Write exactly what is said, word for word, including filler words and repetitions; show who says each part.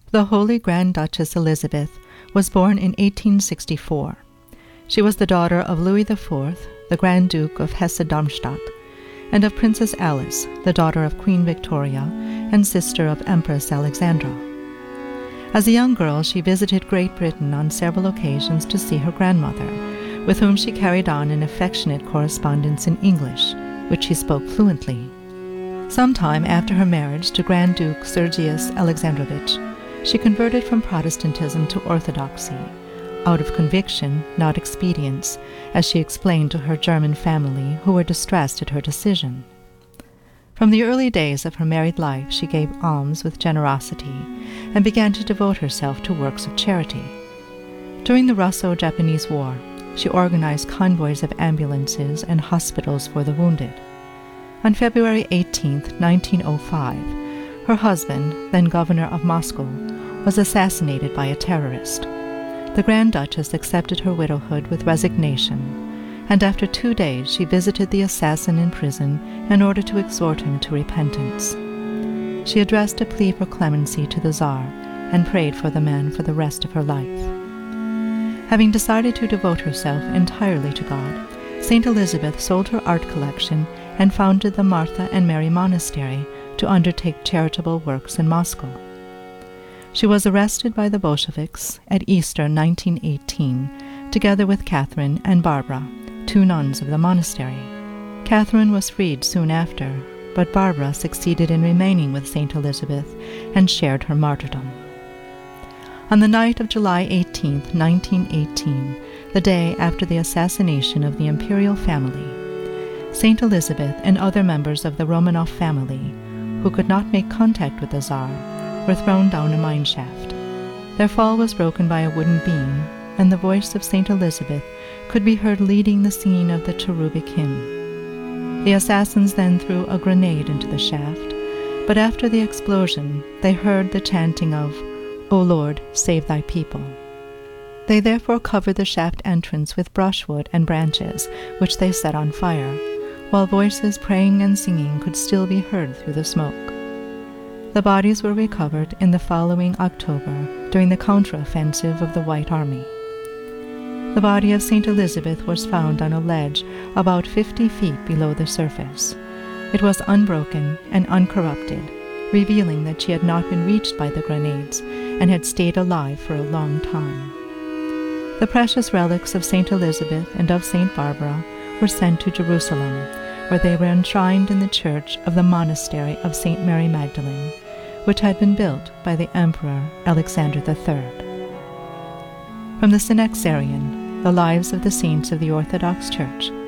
Speaker 1: The Holy Grand Duchess Elizabeth was born in eighteen sixty-four. She was the daughter of Louis the Fourth, the Grand Duke of Hesse-Darmstadt, and of Princess Alice, the daughter of Queen Victoria and sister of Empress Alexandra. As a young girl, she visited Great Britain on several occasions to see her grandmother, with whom she carried on an affectionate correspondence in English, which she spoke fluently. Sometime after her marriage to Grand Duke Sergius Alexandrovich, she converted from Protestantism to Orthodoxy, out of conviction, not expedience, as she explained to her German family, who were distressed at her decision. From the early days of her married life, she gave alms with generosity and began to devote herself to works of charity. During the Russo-Japanese War, she organized convoys of ambulances and hospitals for the wounded. On February eighteenth, nineteen oh five, her husband, then governor of Moscow, was assassinated by a terrorist. The Grand Duchess accepted her widowhood with resignation, and after two days she visited the assassin in prison in order to exhort him to repentance. She addressed a plea for clemency to the Tsar and prayed for the man for the rest of her life. Having decided to devote herself entirely to God, Saint Elizabeth sold her art collection and founded the Martha and Mary Monastery to undertake charitable works in Moscow. She was arrested by the Bolsheviks at Easter nineteen eighteen, together with Catherine and Barbara, two nuns of the monastery. Catherine was freed soon after, but Barbara succeeded in remaining with Saint Elizabeth and shared her martyrdom. On the night of July eighteenth, nineteen eighteen, the day after the assassination of the imperial family, Saint Elizabeth and other members of the Romanov family, who could not make contact with the Tsar, were thrown down a mine shaft. Their fall was broken by a wooden beam, and the voice of Saint Elizabeth could be heard leading the singing of the cherubic hymn. The assassins then threw a grenade into the shaft, but after the explosion they heard the chanting of, "O Lord, save thy people." They therefore covered the shaft entrance with brushwood and branches, which they set on fire, while voices praying and singing could still be heard through the smoke. The bodies were recovered in the following October during the counteroffensive of the White Army. The body of Saint Elizabeth was found on a ledge about fifty feet below the surface. It was unbroken and uncorrupted, revealing that she had not been reached by the grenades and had stayed alive for a long time. The precious relics of Saint Elizabeth and of Saint Barbara were sent to Jerusalem, where they were enshrined in the church of the monastery of Saint Mary Magdalene, which had been built by the Emperor Alexander the Third. From the Synaxarion, The Lives of the Saints of the Orthodox Church,